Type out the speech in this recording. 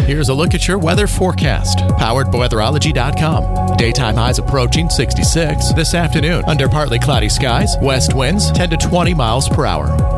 Here's a look at your weather forecast. Powered by weatherology.com. Daytime highs approaching 66 this afternoon under partly cloudy skies. West winds 10 to 20 miles per hour.